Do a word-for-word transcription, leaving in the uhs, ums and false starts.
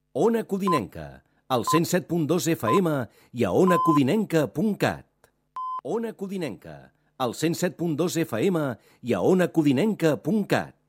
Ona Codinenca, al cent set punt dos F M i a ona codinenca punt cat. Ona Codinenca, al cent set punt dos F M i a ona codinenca punt cat.